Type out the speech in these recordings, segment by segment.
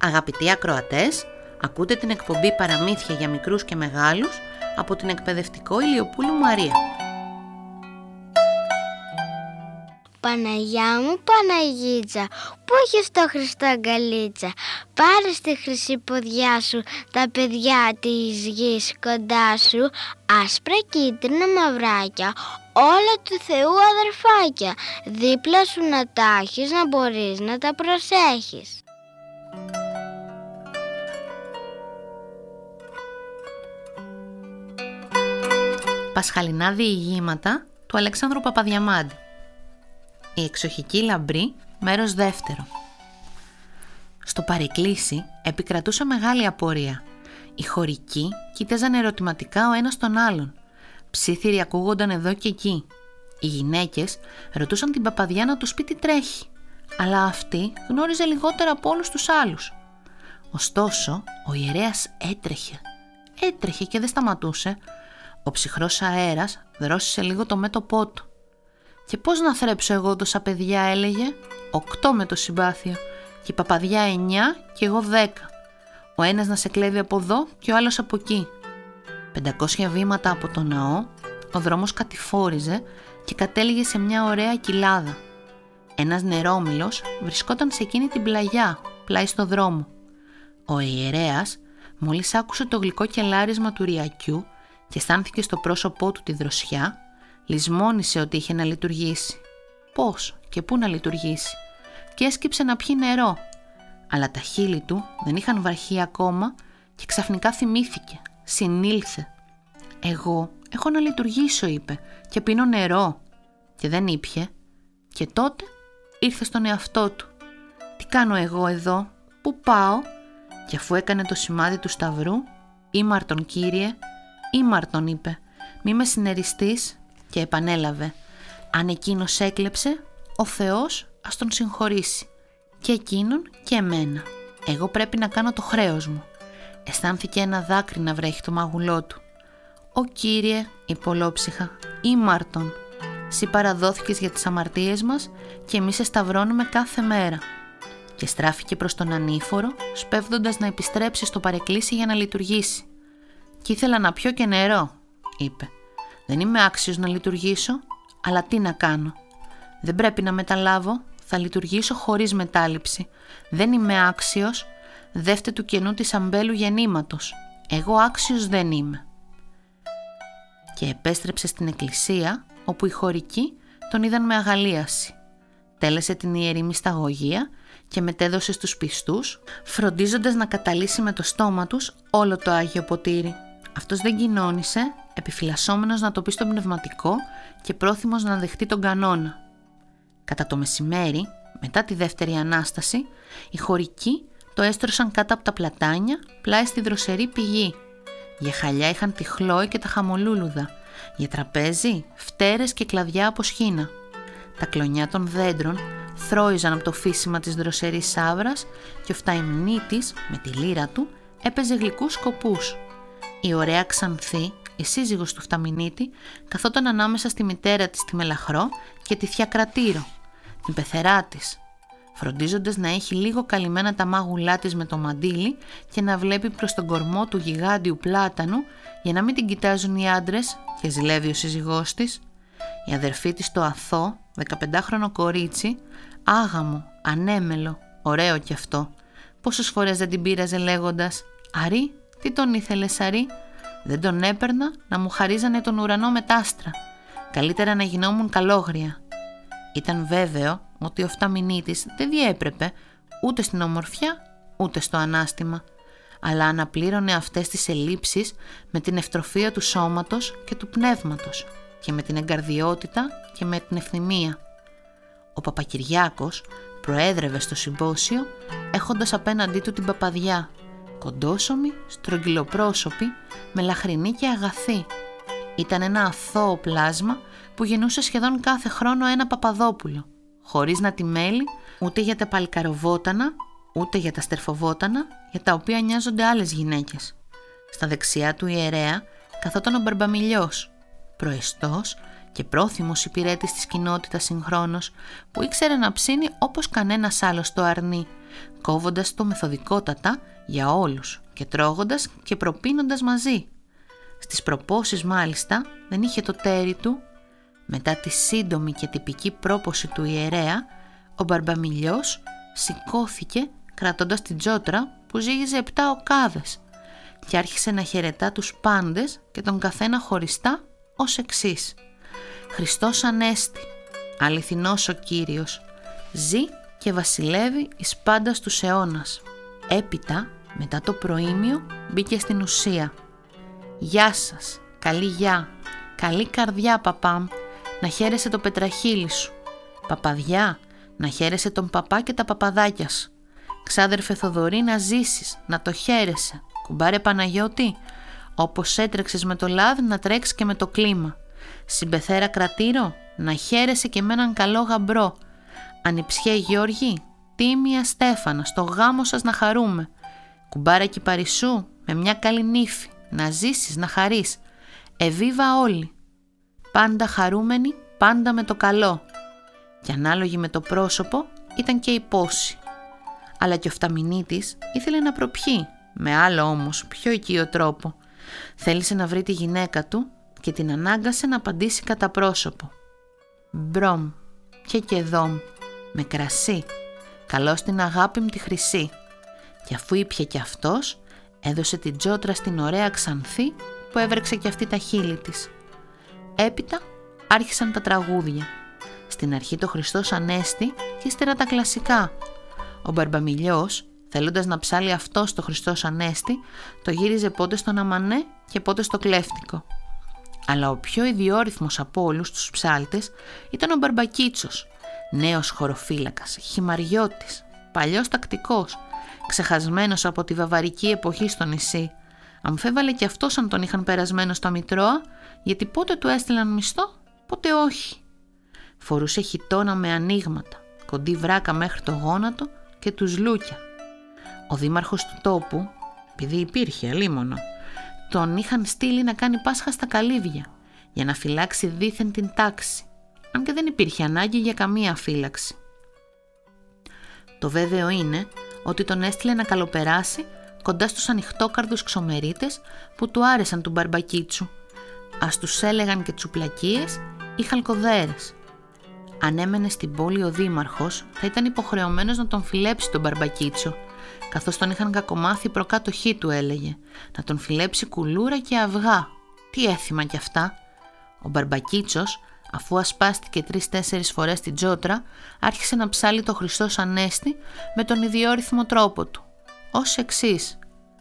Αγαπητοί ακροατές, ακούτε την εκπομπή Παραμύθια για μικρούς και μεγάλους από την εκπαιδευτικό Ηλιοπούλου Μαρία. Παναγιά μου Παναγίτσα, πού έχεις το Χριστό αγκαλίτσα? Πάρε στη χρυσή ποδιά σου τα παιδιά της γης κοντά σου, άσπρα κίτρινα μαυράκια, όλα του Θεού αδερφάκια, δίπλα σου να τα έχεις, να μπορείς να τα προσέχεις. Πασχαλινά διηγήματα του Αλεξάνδρου Παπαδιαμάντη. Η εξοχική λαμπρή, μέρος δεύτερο. Στο παρεκκλήσι επικρατούσε μεγάλη απορία. Οι χωρικοί κοίταζαν ερωτηματικά ο ένας τον άλλον. Ψίθυροι ακούγονταν εδώ και εκεί. Οι γυναίκες ρωτούσαν την παπαδιά να τους πει τι τρέχει, αλλά αυτή γνώριζε λιγότερα από όλους τους άλλους. Ωστόσο, ο ιερέας έτρεχε και δεν σταματούσε. Ο ψυχρός αέρας δρόσισε λίγο το μέτωπό του. «Και πώς να θρέψω εγώ τόσα παιδιά?» έλεγε. 8 με το συμπάθειο, και η παπαδιά 9 και εγώ 10. Ο ένας να σε κλέβει από εδώ και ο άλλος από εκεί. 500 βήματα από το ναό, ο δρόμος κατηφόριζε και κατέληγε σε μια ωραία κοιλάδα. Ένας νερόμυλος βρισκόταν σε εκείνη την πλαγιά, πλάι στο δρόμο. Ο ιερέας μόλις άκουσε το γλυκό κελάρισμα του ρυακιού και αισθάνθηκε στο πρόσωπό του τη δροσιά, λησμόνισε ότι είχε να λειτουργήσει. Πώς και πού να λειτουργήσει, και έσκυψε να πιει νερό. Αλλά τα χείλη του δεν είχαν βραχεί ακόμα και ξαφνικά θυμήθηκε, συνήλθε. «Εγώ έχω να λειτουργήσω», είπε, «και πίνω νερό». Και δεν ήπιε. Και τότε ήρθε στον εαυτό του. «Τι κάνω εγώ εδώ, πού πάω?» Και αφού έκανε το σημάδι του σταυρού, «Ήμαρτον, Κύριε, ήμαρτον», είπε, «μη με συνεριστείς», και επανέλαβε, «Αν εκείνος έκλεψε, ο Θεός ας τον συγχωρήσει, και εκείνον και εμένα. Εγώ πρέπει να κάνω το χρέος μου». Αισθάνθηκε ένα δάκρυ να βρέχει το μάγουλό του. «Ω Κύριε», είπε ολόψυχα, «ήμαρτον, Συ παραδόθηκες για τις αμαρτίες μας και εμείς σε σταυρώνουμε κάθε μέρα». Και στράφηκε προς τον ανήφορο, σπέβδοντας να επιστρέψει στο παρεκκλήσι για να λειτουργήσει. «Κι ήθελα να πιω και νερό», είπε. «Δεν είμαι άξιος να λειτουργήσω, αλλά τι να κάνω. Δεν πρέπει να μεταλάβω, θα λειτουργήσω χωρίς μετάληψη. Δεν είμαι άξιος, δεύτε του κενού της αμπέλου γεννήματος. Εγώ άξιος δεν είμαι». Και επέστρεψε στην εκκλησία, όπου οι χωρικοί τον είδαν με αγαλίαση. Τέλεσε την ιερή μυσταγωγία και μετέδωσε στους πιστούς, φροντίζοντας να καταλύσει με το στόμα τους όλο το Άγιο Ποτήρι. Αυτός δεν κοινώνησε, επιφυλασσόμενος να το πει στον πνευματικό και πρόθυμος να δεχτεί τον κανόνα. Κατά το μεσημέρι, μετά τη δεύτερη Ανάσταση, οι χωρικοί το έστρωσαν κάτω από τα πλατάνια, πλάι στη δροσερή πηγή. Για χαλιά είχαν τη χλόη και τα χαμολούλουδα, για τραπέζι, φτέρες και κλαδιά από σχήνα. Τα κλονιά των δέντρων θρώιζαν από το φύσιμα της δροσερής σάβρας και ο φταημνίτης με τη λύρα του έπαιζε γλυκούς σκοπούς. Η ωραία Ξανθή, η σύζυγος του φταμινίτη, καθόταν ανάμεσα στη μητέρα της τη Μελαχρό και τη θεία Κρατήρο, την πεθερά της, φροντίζοντας να έχει λίγο καλυμμένα τα μάγουλά της με το μαντίλι και να βλέπει προς τον κορμό του γιγάντιου πλάτανου για να μην την κοιτάζουν οι άντρες, και ζηλεύει ο σύζυγός της. Η αδερφή της το αθώο, 15χρονο κορίτσι, άγαμο, ανέμελο, ωραίο κι αυτό. Πόσες φορές δεν την πείραζε λέγοντας «Αρή, τι τον ήθελες Αρή?» Δεν τον έπαιρνα, να μου χαρίζανε τον ουρανό με τ' άστρα. Καλύτερα να γινόμουν καλόγρια. Ήταν βέβαιο ότι ο φταμινίτης δεν διέπρεπε ούτε στην ομορφιά ούτε στο ανάστημα, αλλά αναπλήρωνε αυτές τις ελλείψεις με την ευτροφία του σώματος και του πνεύματος και με την εγκαρδιότητα και με την ευθυμία. Ο Παπακυριάκος προέδρευε στο συμπόσιο έχοντας απέναντί του την παπαδιά, κοντόσωμη, στρογγυλοπρόσωπη, μελαχρινή και αγαθή. Ήταν ένα αθώο πλάσμα που γεννούσε σχεδόν κάθε χρόνο ένα Παπαδόπουλο, χωρίς να τη μέλει ούτε για τα παλικαροβότανα, ούτε για τα στερφοβότανα, για τα οποία νοιάζονται άλλες γυναίκες. Στα δεξιά του ιερέα καθόταν ο Μπαρμπαμιλιός, προεστός και πρόθυμος υπηρέτης της κοινότητας συγχρόνως, που ήξερε να ψήνει όπως κανένας άλλος το αρνί κόβοντας το μεθοδικότατα για όλους και τρώγοντας και προπίνοντας μαζί. Στις προπόσεις μάλιστα δεν είχε το τέρι του. Μετά τη σύντομη και τυπική πρόποση του ιερέα, ο Μπαρμπαμιλιός σηκώθηκε κρατώντας την τζότρα που ζύγιζε 7 οκάδες και άρχισε να χαιρετά τους πάντες και τον καθένα χωριστά ως εξής: «Χριστός Ανέστη, αληθινός ο Κύριος, ζει και βασιλεύει εις πάντας τους αιώνας». Έπειτα, μετά το προήμιο, μπήκε στην ουσία. «Γεια σας, καλή γεια, καλή καρδιά παπάμ, να χαίρεσαι το πετραχίλι σου. Παπαδιά, να χαίρεσαι τον παπά και τα παπαδάκια σου. Ξάδερφε Θοδωρή, να ζήσεις, να το χαίρεσαι. Κουμπάρε Παναγιώτη, όπως έτρεξες με το λάδι να τρέξεις και με το κλίμα. Συμπεθέρα Κρατήρο, να χαίρεσαι και με έναν καλό γαμπρό. Ανιψιέ Γιώργη, Τίμια Στέφανα, στο γάμο σας να χαρούμε. Κουμπάρα Κυπαρισού, με μια καλή νύφη, να ζήσεις, να χαρείς. Εβίβα όλοι. Πάντα χαρούμενοι, πάντα με το καλό». Και ανάλογη με το πρόσωπο ήταν και η πόση. Αλλά και ο Φταμινίτης ήθελε να προπιεί, με άλλο όμως πιο οικείο τρόπο. Θέλησε να βρει τη γυναίκα του και την ανάγκασε να απαντήσει κατά πρόσωπο. «Μπρομ, και δόμ, με κρασί, καλώς την αγάπη μου τη χρυσή». Και αφού ήπια κι αυτός, έδωσε την τζότρα στην ωραία Ξανθή που έβρεξε κι αυτή τα χείλη της. Έπειτα άρχισαν τα τραγούδια. Στην αρχή το Χριστός Ανέστη και ύστερα τα κλασικά. Ο Μπαρμπαμιλιός, θέλοντας να ψάλει αυτός το Χριστός Ανέστη, το γύριζε πότε στον αμανέ και πότε στο κλέφτικο. Αλλά ο πιο ιδιόρυθμος από όλους τους ψάλτες ήταν ο Μπαρμπακίτσος, νέος χωροφύλακας, χυμαριώτης, παλιός τακτικός, ξεχασμένος από τη βαβαρική εποχή στο νησί. Αμφέβαλε και αυτός αν τον είχαν περασμένο στα Μητρώα, γιατί πότε του έστειλαν μισθό, πότε όχι. Φορούσε χιτώνα με ανοίγματα, κοντή βράκα μέχρι το γόνατο και τους λούκια. Ο δήμαρχος του τόπου, επειδή υπήρχε αλίμονο, τον είχαν στείλει να κάνει Πάσχα στα καλύβια, για να φυλάξει δήθεν την τάξη, αν και δεν υπήρχε ανάγκη για καμία φύλαξη. Το βέβαιο είναι ότι τον έστειλε να καλοπεράσει κοντά στους ανοιχτόκαρδους ξομερίτες που του άρεσαν του Μπαρμπακίτσου. Ας τους έλεγαν και τσουπλακίες ή χαλκοδέρες. Αν έμενε στην πόλη ο δήμαρχος, θα ήταν υποχρεωμένος να τον φιλέψει τον Μπαρμπακίτσο, καθώς τον είχαν κακομάθει οι προκάτοχοί του, έλεγε, να τον φιλέψει κουλούρα και αυγά. Τι έθιμα κι αυτά. Ο Μπαρμπακίτσος, αφού ασπάστηκε 3-4 φορές την τζότρα, άρχισε να ψάλει το Χριστός Ανέστη με τον ιδιόρυθμο τρόπο του, ως εξής: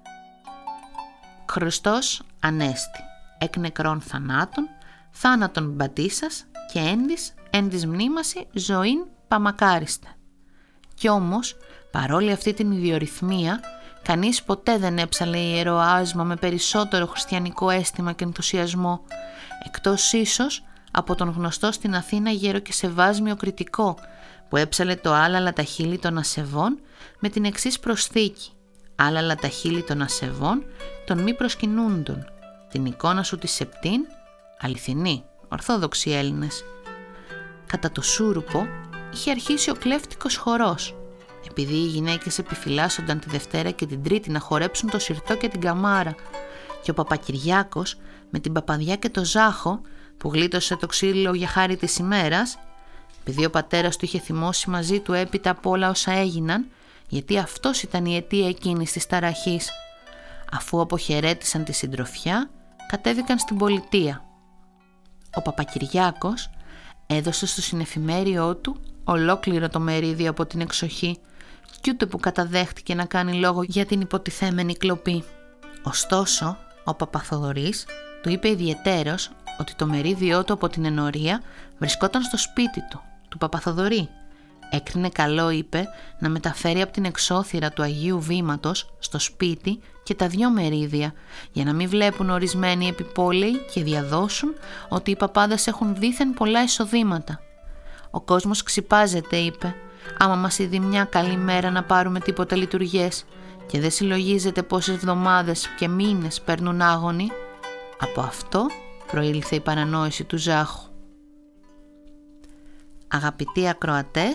«Χριστός Ανέστη, εκ νεκρών θανάτων, θάνατον μπατήσας και εν της μνήμαση ζωήν παμακάριστε». Κι όμως, παρόλη αυτή την ιδιορυθμία, κανείς ποτέ δεν έψαλε ιερό άσμα με περισσότερο χριστιανικό αίσθημα και ενθουσιασμό, εκτός ίσως από τον γνωστό στην Αθήνα γέρο και σεβάσμιο κριτικό, που έψαλε το «Άλαλα τα χείλη των ασεβών» με την εξής προσθήκη: «Άλαλα τα χείλη των ασεβών, των μη προσκυνούντων, την εικόνα σου τη Σεπτήν, αληθινή, ορθόδοξοι Έλληνες». Κατά το Σούρουπο είχε αρχίσει ο κλέφτικος χορός. Επειδή οι γυναίκες επιφυλάσσονταν τη Δευτέρα και την Τρίτη να χορέψουν το σιρτό και την καμάρα, και ο Παπακυριάκος με την Παπαδιά και το Ζάχο που γλίτωσε το ξύλο για χάρη της ημέρας, επειδή ο πατέρας του είχε θυμώσει μαζί του έπειτα από όλα όσα έγιναν, γιατί αυτός ήταν η αιτία εκείνης της ταραχής, αφού αποχαιρέτησαν τη συντροφιά, κατέβηκαν στην πολιτεία. Ο Παπακυριάκος έδωσε στο συνεφημέριό του ολόκληρο το μερίδιο από την εξοχή κι ούτε που καταδέχτηκε να κάνει λόγο για την υποτιθέμενη κλοπή. Ωστόσο, ο Παπαθοδωρής του είπε ιδιαιτέρως ότι το μερίδιό του από την ενορία βρισκόταν στο σπίτι του Παπαθοδωρή. Έκρινε καλό, είπε, να μεταφέρει από την εξώθυρα του Αγίου Βήματος στο σπίτι και τα 2 μερίδια, για να μην βλέπουν ορισμένοι επιπόλαιοι και διαδώσουν ότι οι παπάδες έχουν δήθεν πολλά εισοδήματα. Ο κόσμος ξυπάζεται, είπε, άμα μας είδει μια καλή μέρα να πάρουμε τίποτα λειτουργίες, και δεν συλλογίζεται πόσες εβδομάδες και μήνες παίρνουν άγονοι. Από αυτό προήλθε η παρανόηση του Ζάχου. Αγαπητοί ακροατές,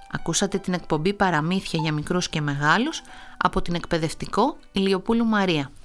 Ακούσατε την εκπομπή Παραμύθια για μικρούς και μεγάλους από την εκπαιδευτικό Ηλιοπούλου Μαρία.